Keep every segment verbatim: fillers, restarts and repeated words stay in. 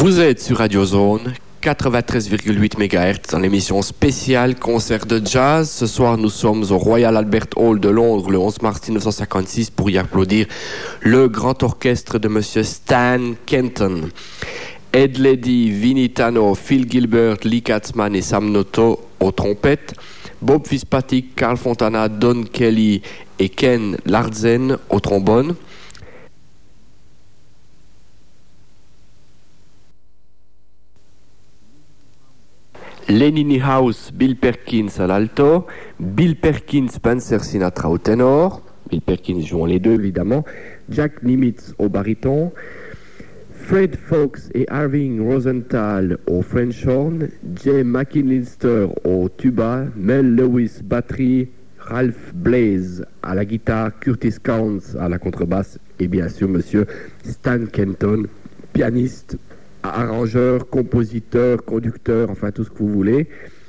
Vous êtes sur Radio Zone quatre-vingt-treize virgule huit mégahertz dans l'émission spéciale concert de jazz. Ce soir, nous sommes au Royal Albert Hall de Londres le onze mars mille neuf cent cinquante-six pour y applaudir le grand orchestre de Monsieur Stan Kenton. Ed Ledy, Vinnie Tano, Phil Gilbert, Lee Katzman et Sam Noto aux trompettes, Bob Fitzpatrick, Carl Fontana, Don Kelly et Ken Larsen au trombone. Lenny Niehaus, Bill Perkins à l'alto, Bill Perkins, Spencer Sinatra au ténor, Bill Perkins jouant les deux évidemment, Jack Nimitz au baryton, Fred Fox et Irving Rosenthal au French horn, Jay McInnister au tuba, Mel Lewis batterie, Ralph Blaze à la guitare, Curtis Counts à la contrebasse et bien sûr monsieur Stan Kenton, pianiste, arrangeur, compositeur, conducteur, enfin tout ce que vous voulez.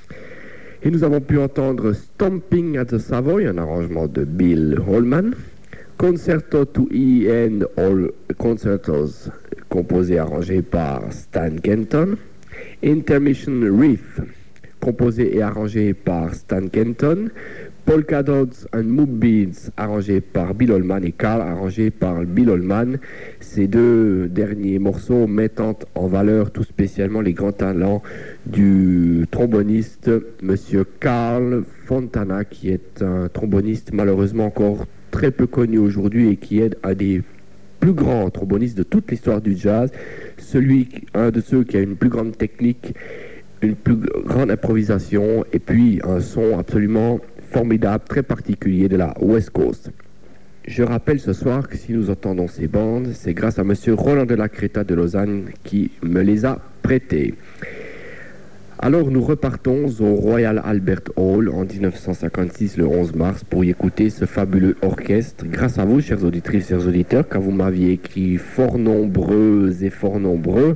Et nous avons pu entendre Stomping at the Savoy, un arrangement de Bill Holman, Concerto to E and All Concertos, composé et arrangé par Stan Kenton, Intermission Reef, composé et arrangé par Stan Kenton, Polka Dots and Moonbeams, arrangé par Bill Holman, et Carl, arrangé par Bill Holman. Ces deux derniers morceaux mettant en valeur tout spécialement les grands talents du tromboniste Monsieur Carl Fontana, qui est un tromboniste malheureusement encore très peu connu aujourd'hui et qui est un des plus grands trombonistes de toute l'histoire du jazz, celui, un de ceux qui a une plus grande technique, une plus grande improvisation et puis un son absolument formidable, très particulier de la West Coast. Je rappelle ce soir que si nous entendons ces bandes, c'est grâce à monsieur Roland de la Creta de Lausanne qui me les a prêtées. Alors nous repartons au Royal Albert Hall en dix-neuf cent cinquante-six, le onze mars, pour y écouter ce fabuleux orchestre. Grâce à vous, chers auditrices, chers auditeurs, car vous m'aviez écrit fort nombreux et fort nombreux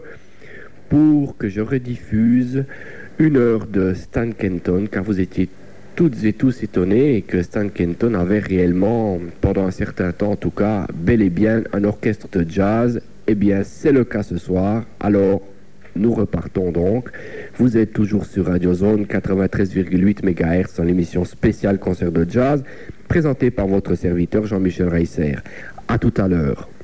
pour que je rediffuse une heure de Stan Kenton, car vous étiez toutes et tous étonnés et que Stan Kenton avait réellement, pendant un certain temps en tout cas, bel et bien un orchestre de jazz. Eh bien, c'est le cas ce soir. Alors, nous repartons donc. Vous êtes toujours sur Radio Zone quatre-vingt-treize virgule huit mégahertz dans l'émission spéciale concert de jazz, présentée par votre serviteur Jean-Michel Reisser. À tout à l'heure.